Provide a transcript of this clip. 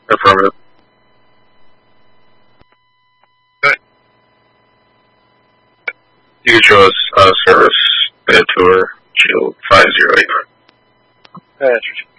Affirmative. You can show us service tour, Shield 508.